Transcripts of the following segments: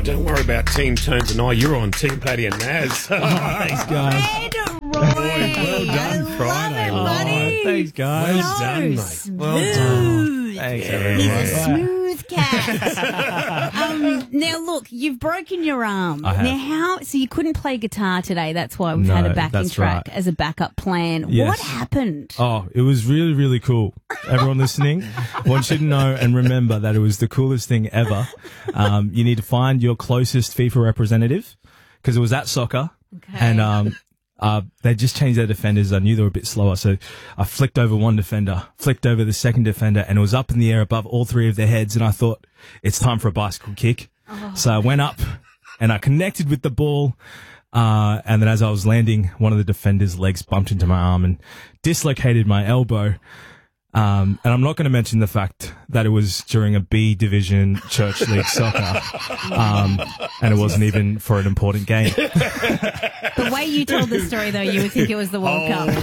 don't worry about Team Turns and I. You're on Team Paddy and Naz. Thanks, guys. Well done, Friday. Buddy. Thanks, guys. Well done, mate. Smooth. Well done. Thanks, He's everyone. a smooth cat. Now, look, you've broken your arm. I have. Now, so you couldn't play guitar today. That's why we've had a No, backing that's track right. as a backup plan. Yes. What happened? Oh, it was really, really cool. Everyone listening, want you to know and remember that it was the coolest thing ever. You need to find your closest FIFA representative because it was at soccer. Okay. And they just changed their defenders. I knew they were a bit slower. So I flicked over one defender, flicked over the second defender, and it was up in the air above all three of their heads. And I thought, it's time for a bicycle kick. So I went up and I connected with the ball. And then as I was landing, one of the defenders' legs bumped into my arm and dislocated my elbow. And I'm not going to mention the fact that it was during a B division church league soccer. And it wasn't even for an important game. The way you told the story, though, you would think it was the World Cup.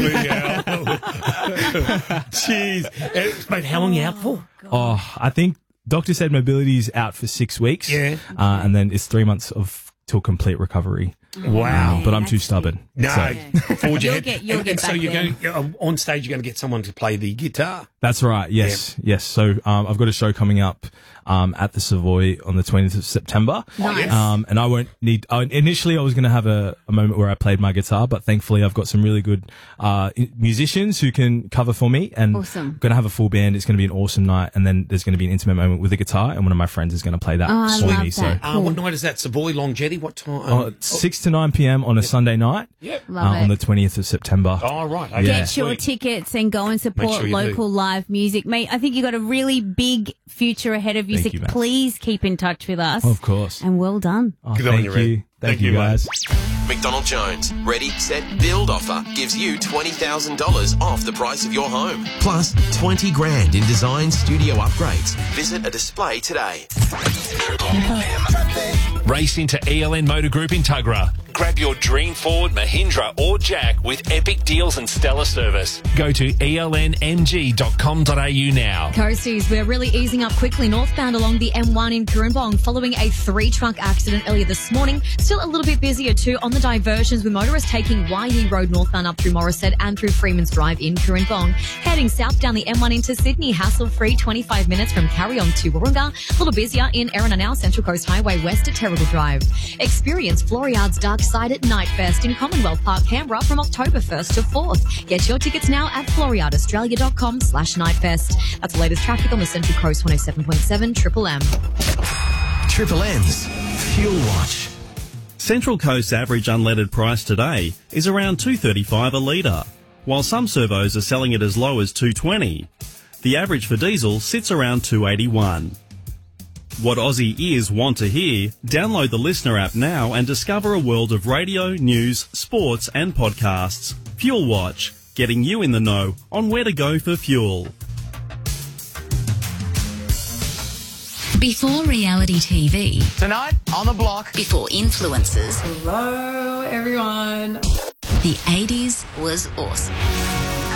Jeez. Mate, how long are you out for? Oh, I think doctor said mobility's out for 6 weeks. Yeah. And then it's 3 months till complete recovery. Wow. But I'm too that's stubborn. No, So, forward your You'll head. get And so back you're there. going on stage. You're going to get someone to play the guitar. that's right. Yes. So, I've got a show coming up, at the Savoy on the 20th of September. Nice. And I won't need, initially I was going to have a moment where I played my guitar, but thankfully I've got some really good, musicians who can cover for me and Awesome. I'm going to have a full band. It's going to be an awesome night. And then there's going to be an intimate moment with the guitar and one of my friends is going to play that Oh, I for love me. So, that. Cool. What night is that? Savoy Long Jetty? What time? 6 to 9 p.m. on a Sunday night. Yep. Love it. On the 20th of September. Oh, right. Okay. Yeah. Get your Sweet. tickets and go and support sure you local live music. Mate, I think you've got a really big future ahead of you. Thank So you, mate. Please keep in touch with us. Of course. And well done. Oh, Good on thank you, you. Red. Thank you, guys. McDonald Jones Ready, Set, Build offer gives you $20,000 off the price of your home. Plus 20 grand in design studio upgrades. Visit a display today. Race into ELN Motor Group in Tuggerah. Grab your dream Ford, Mahindra or Jack with epic deals and stellar service. Go to elnmg.com.au now. Coasties, we're really easing up quickly northbound along the M1 in Currumbong following a 3-truck accident earlier this morning. Still a little bit busier too on the diversions with motorists taking Waihee Road northbound up through Morisset and through Freeman's Drive in Currumbong. Heading south down the M1 into Sydney, hassle-free 25 minutes from Carryong to Warringah. A little busier in Erina Central Coast Highway west at Terrigal Drive. Experience Floriada's Dark Side at Night Fest in Commonwealth Park, Canberra from October 1st to 4th. Get your tickets now at floriadaustralia.com/nightfest. That's the latest traffic on the Central Coast 107.7 Triple M. Triple M's Fuel Watch. Central Coast's average unleaded price today is around $2.35 a litre, while some servos are selling it as low as $2.20. The average for diesel sits around $2.81. What Aussie ears want to hear? Download the Listener app now and discover a world of radio, news, sports and podcasts. Fuel Watch, getting you in the know on where to go for fuel. Before reality TV, Tonight on the block. before influencers, Hello, everyone. the 80s was awesome.